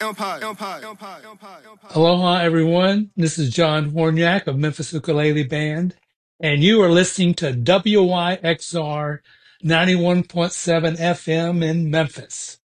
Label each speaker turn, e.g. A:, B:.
A: Aloha, everyone. This is John Horniak of Memphis Ukulele Band, and you are listening to WYXR 91.7 FM in Memphis.